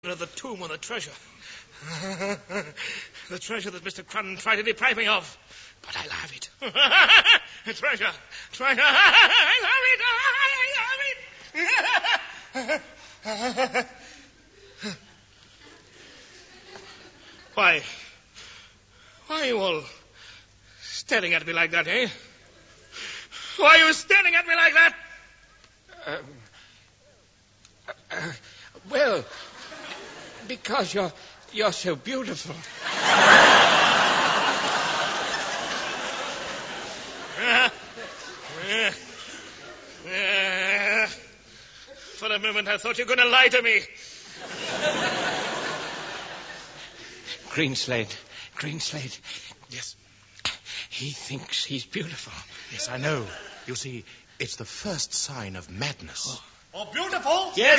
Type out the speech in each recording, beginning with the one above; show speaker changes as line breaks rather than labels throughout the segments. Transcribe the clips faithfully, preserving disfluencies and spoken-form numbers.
of the tomb or the treasure. The treasure that Mister Crun tried to deprive me of. But I'll have it. Treasure. Treasure. I'll have it. I'll have it. Why? Why are you all staring at me like that, eh? Why are you staring at me like that?
Um, uh, uh, well, because you're you're so beautiful.
Uh, uh, uh, for a moment I thought you were going to lie to me.
Greenslade, Greenslade.
Yes.
He thinks he's beautiful.
Yes, I know. You see, it's the first sign of madness.
Oh, oh beautiful?
Yes,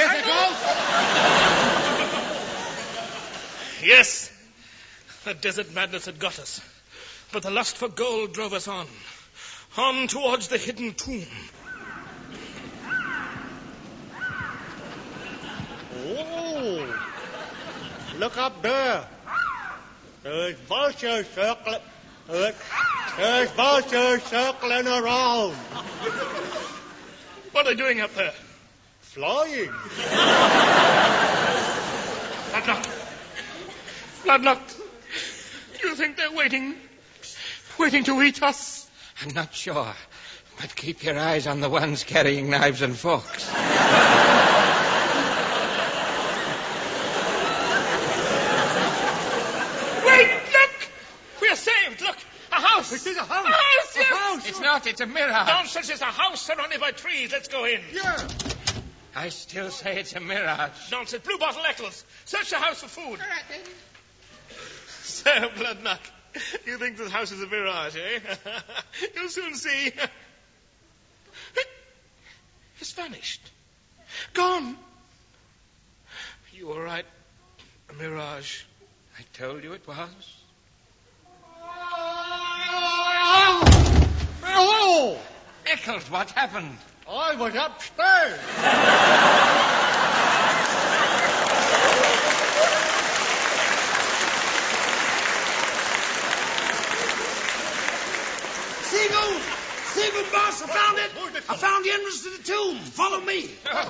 yes,
yes. The desert madness had got us. But the lust for gold drove us on. On towards the hidden tomb.
Oh, look up there. There's vultures circling. There's vultures circling around.
What are they doing up there?
Flying.
Bloodlock. Bloodlock. Do you think they're waiting? Waiting to eat us?
I'm not sure. But keep your eyes on the ones carrying knives and forks.
It is a house.
A house, yes.
A house.
It's not, it's a mirror.
Nonsense, it's a house surrounded by trees. Let's go in.
Yeah.
I still say it's a mirage.
Nonsense. Blue Bottle Eccles. Search the house for food. All right, then. Sir Bloodnock, you think this house is a mirage, eh? You'll soon see. It's vanished. Gone. You were right. A mirage.
I told you it was.
Hello!
Eccles, what happened?
I was upstairs.
Seagull! Seagull, boss, I found it! I found the entrance to the tomb. Follow me.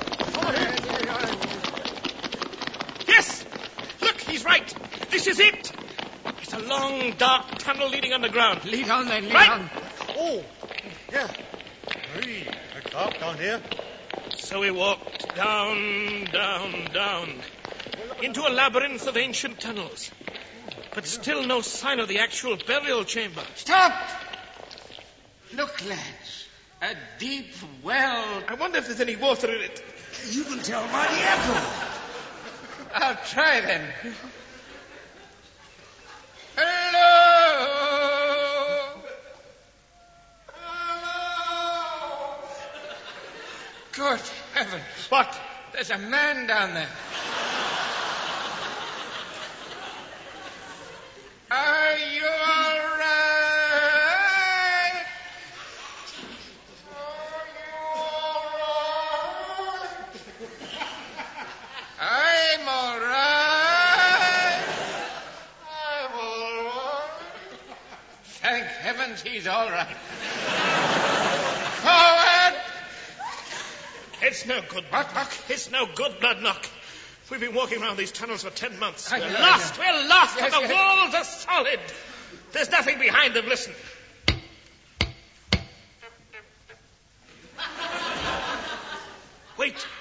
Yes! Look, he's right. This is it. It's a long, dark tunnel leading underground.
Lead on, then, lead
right.
on.
Oh, yeah. Hey, it's dark down here.
So we walked down, down, down, into a labyrinth of ancient tunnels. But still no sign of the actual burial chamber.
Stop! Look, lads. A deep well.
I wonder if there's any water in it.
You can tell by the echo.
I'll try, then. Hello! Hello! Good heavens.
What?
There's a man down there. Are you all right? Are you all right? I'm all right. I'm all right. Thank heavens he's all right. Forward!
It's no good, Bloodnock. It's no good, Bloodnock. We've been walking around these tunnels for ten months. We're
I-
lost. We're lost.
Yes,
but the
yes.
walls are solid. There's nothing behind them. Listen. Wait.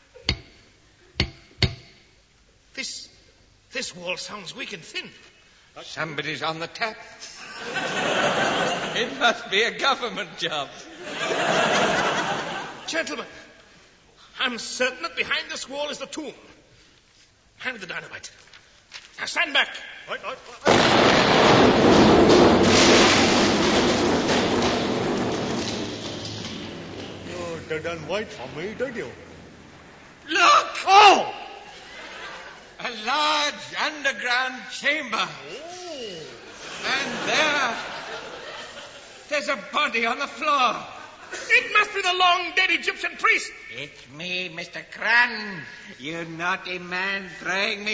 This, this wall sounds weak and thin.
Somebody's on the tap. It must be a government job.
Gentlemen, I'm certain that behind this wall is the tomb. Hand me the dynamite. Now stand back.
Right, right, right. You didn't wait for me, did you?
Look!
Oh!
A large underground chamber.
Oh.
And there, there's a body on the floor.
It must be the long-dead Egyptian priest.
It's me, Mister Cran. You naughty man throwing me